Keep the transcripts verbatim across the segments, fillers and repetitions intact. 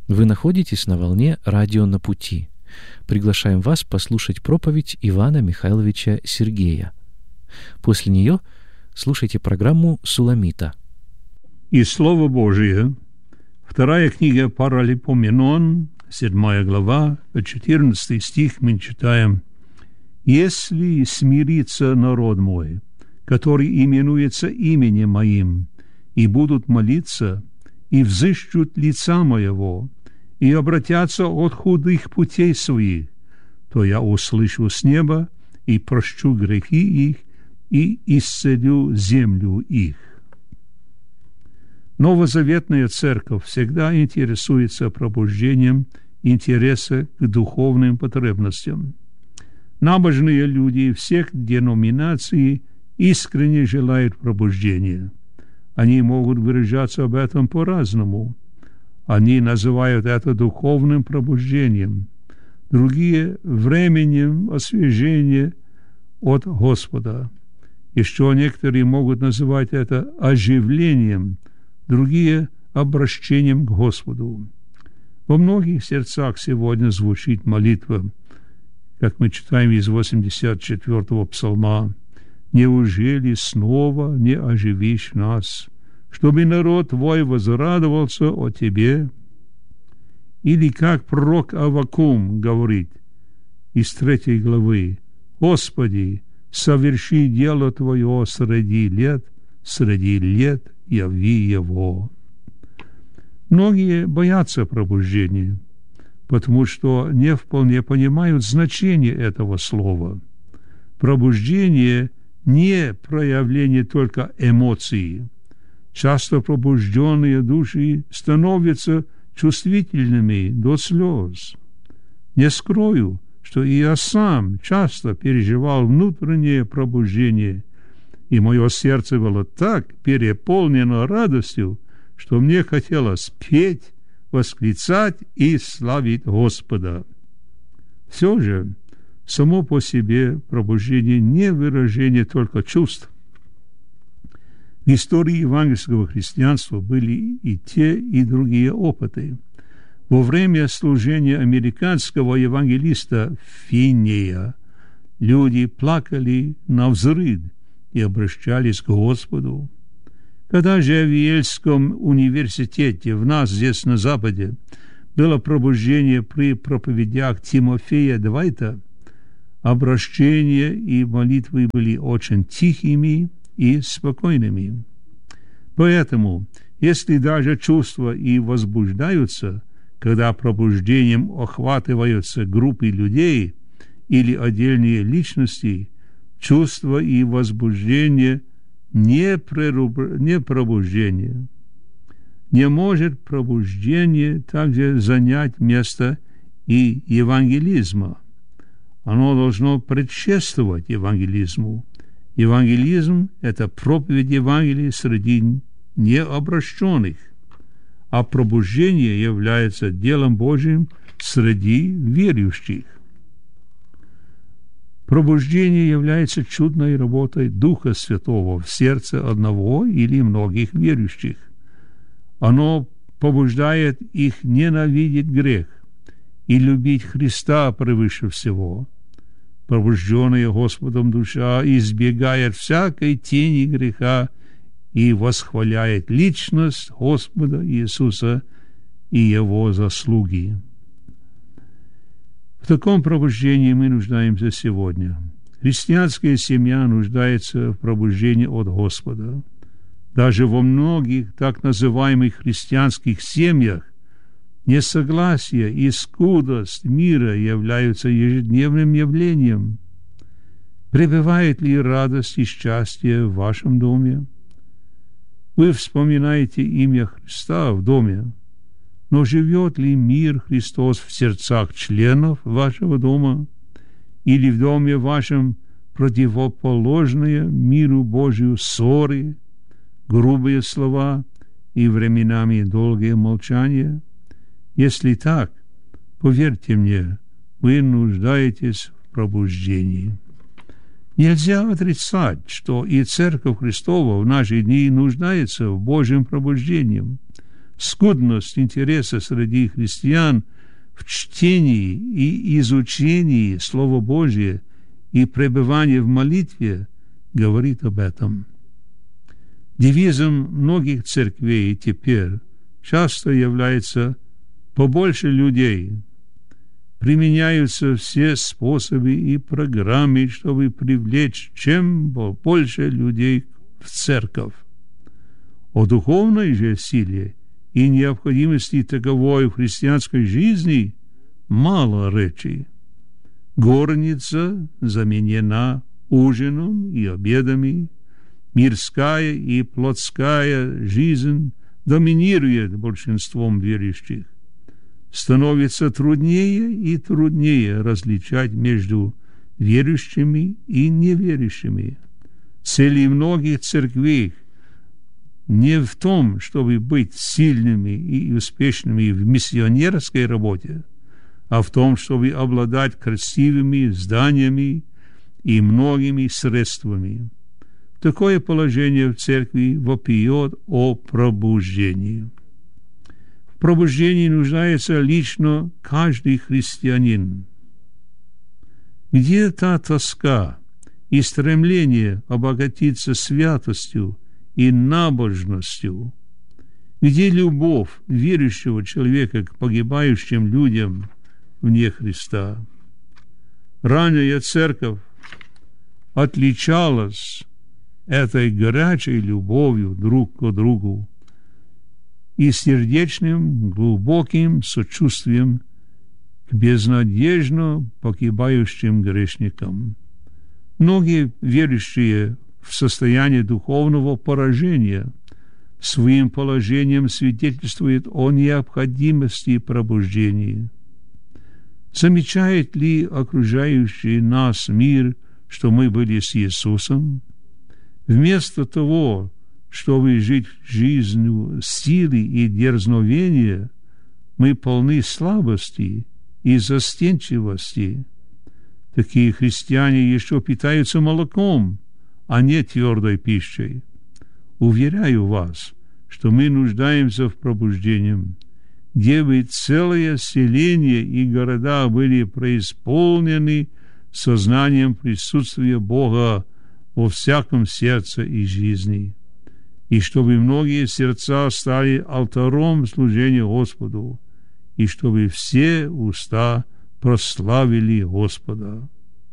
Вы находитесь на волне «Радио на пути». Приглашаем вас послушать проповедь Ивана Михайловича Сергея. После нее слушайте программу «Суламита». И Слово Божие, вторая книга Паралипоменон, седьмая глава, четырнадцатый стих мы читаем: «Если смирится народ мой, который именуется именем моим, и будут молиться, и взыщут лица моего, и обратятся от худых путей своих, то я услышу с неба и прощу грехи их, и исцелю землю их». Новозаветная церковь всегда интересуется пробуждением интереса к духовным потребностям. Набожные люди всех деноминаций искренне желают пробуждения. Они могут выражаться об этом по-разному. Они называют это духовным пробуждением, другие – временем освежения от Господа. Еще некоторые могут называть это оживлением, другие – обращением к Господу. Во многих сердцах сегодня звучит молитва, как мы читаем из восемьдесят четвёртого псалма: «Неужели снова не оживишь нас, чтобы народ твой возрадовался о тебе?» Или как пророк Аввакум говорит из третьей главы: «Господи, соверши дело Твое среди лет, среди лет яви его». Многие боятся пробуждения, потому что не вполне понимают значение этого слова. Пробуждение не проявление только эмоций. Часто пробужденные души становятся чувствительными до слез. Не скрою, что и я сам часто переживал внутреннее пробуждение, и мое сердце было так переполнено радостью, что мне хотелось петь, восклицать и славить Господа. Все же, само по себе пробуждение не выражение только чувств. В истории евангельского христианства были и те, и другие опыты. Во время служения американского евангелиста Финнея люди плакали навзрыд и обращались к Господу. Когда же в Ельском университете, в нас здесь на Западе, было пробуждение при проповедях Тимофея Двайта, обращения и молитвы были очень тихими и спокойными. Поэтому, если даже чувства и возбуждаются, когда пробуждением охватываются группы людей или отдельные личности, чувства и возбуждение не, преруб... не пробуждение. Не может пробуждение также занять место и евангелизма. Оно должно предшествовать евангелизму. Евангелизм – это проповедь Евангелия среди необращенных, а пробуждение является делом Божьим среди верующих. Пробуждение является чудной работой Духа Святого в сердце одного или многих верующих. Оно побуждает их ненавидеть грех и любить Христа превыше всего. Пробужденная Господом душа избегает всякой тени греха и восхваляет личность Господа Иисуса и Его заслуги. В таком пробуждении мы нуждаемся сегодня. Христианская семья нуждается в пробуждении от Господа. Даже во многих так называемых христианских семьях несогласие и скудость мира являются ежедневным явлением. Пребывает ли радость и счастье в вашем доме? Вы вспоминаете имя Христа в доме, но живет ли мир Христос в сердцах членов вашего дома? Или в доме вашем противоположные миру Божию ссоры, грубые слова и временами долгое молчание? Если так, поверьте мне, вы нуждаетесь в пробуждении. Нельзя отрицать, что и Церковь Христова в наши дни нуждается в Божьем пробуждении. скудность интереса среди христиан в чтении и изучении Слова Божия и пребывании в молитве говорит об этом. Девизом многих церквей теперь часто является «побольше людей». Применяются все способы и программы, чтобы привлечь чем больше людей в церковь. О духовной же силе и необходимости таковой в христианской жизни мало речи. Горница заменена ужином и обедами, мирская и плотская жизнь доминирует большинством верующих. Становится труднее и труднее различать между верующими и неверующими. Цели многих церквей не в том, чтобы быть сильными и успешными в миссионерской работе, а в том, чтобы обладать красивыми зданиями и многими средствами. Такое положение в церкви вопиет о пробуждении. В пробуждении нуждается лично каждый христианин. Где та тоска и стремление обогатиться святостью и набожностью? Где любовь верующего человека к погибающим людям вне Христа? Ранняя церковь отличалась этой горячей любовью друг к другу и сердечным, глубоким сочувствием к безнадежно погибающим грешникам. Многие верующие в состоянии духовного поражения своим положением свидетельствуют о необходимости пробуждения. Замечает ли окружающий нас мир, что мы были с Иисусом? Вместо того, чтобы жить жизнью силы и дерзновения, мы полны слабости и застенчивости. Такие христиане еще питаются молоком, а не твердой пищей. Уверяю вас, что мы нуждаемся в пробуждении, где бы целые селения и города были преисполнены сознанием присутствия Бога во всяком сердце и жизни, и чтобы многие сердца стали алтарем служения Господу, и чтобы все уста прославили Господа.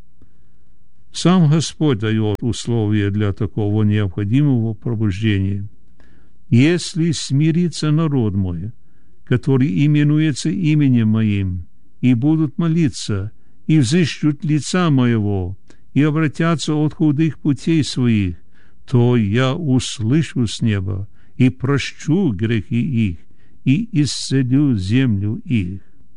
Сам Господь дает условия для такого необходимого пробуждения. «Если смирится народ мой, который именуется именем моим, и будут молиться, и взыщут лица моего, и обратятся от худых путей своих, то я услышу с неба и прощу грехи их, и исцелю землю их».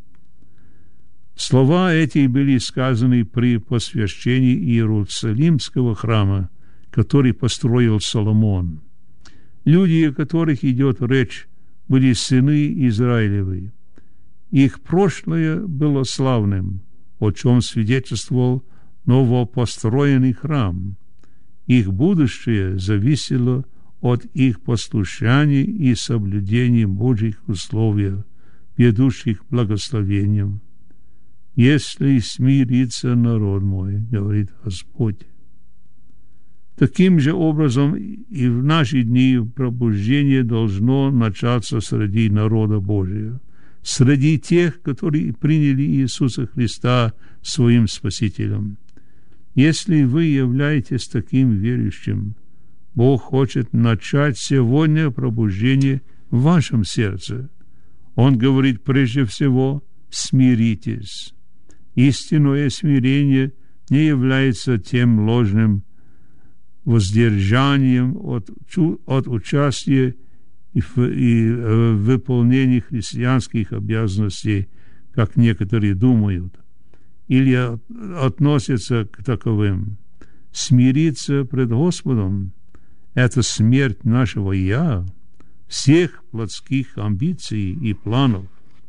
Слова эти были сказаны при посвящении Иерусалимского храма, который построил Соломон. Люди, о которых идет речь, были сыны Израилевы. Их прошлое было славным, о чем свидетельствовал новопостроенный храм. Их будущее зависело от их послушания и соблюдения Божьих условий, ведущих к благословениям. «Если смирится народ мой, — говорит Господь». Таким же образом и в наши дни пробуждение должно начаться среди народа Божия, среди тех, которые приняли Иисуса Христа своим Спасителем. Если вы являетесь таким верующим, Бог хочет начать сегодня пробуждение в вашем сердце. Он говорит прежде всего: смиритесь. Истинное смирение не является тем ложным воздержанием от, от участия и в, и в выполнении христианских обязанностей, как некоторые думают, или от, относятся к таковым. Смириться пред Господом — это смерть нашего «я», всех плотских амбиций и планов.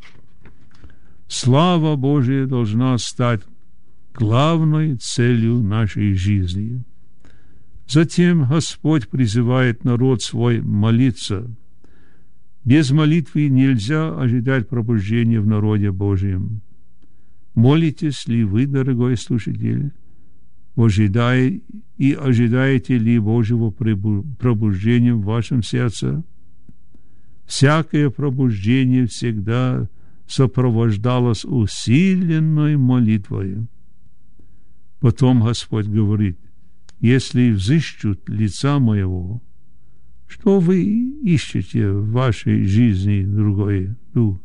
Слава Божия должна стать главной целью нашей жизни. Затем Господь призывает народ свой молиться. Без молитвы нельзя ожидать пробуждения в народе Божьем. Молитесь ли вы, дорогой слушатель, ожидая, и ожидаете ли Божьего пробуждения в вашем сердце? Всякое пробуждение всегда сопровождалось усиленной молитвой. Потом Господь говорит: если взыщут лица моего, что вы ищете в вашей жизни другое? Ну,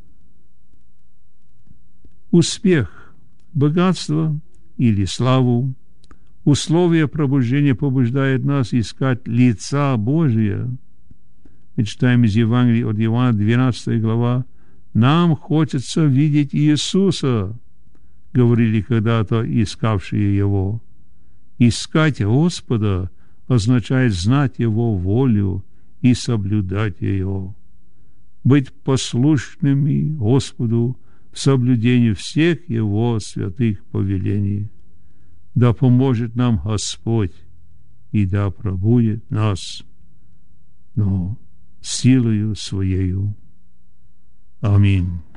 успех, богатство или славу? Условие пробуждения побуждает нас искать лица Божия. Мы читаем из Евангелия от Иоанна, двенадцатая глава: «Нам хочется видеть Иисуса», говорили когда-то искавшие Его. Искать Господа означает знать Его волю и соблюдать ее. Быть послушными Господу в соблюдении всех Его святых повелений. Да поможет нам Господь, и да пробудет нас, но силою Своею. Аминь.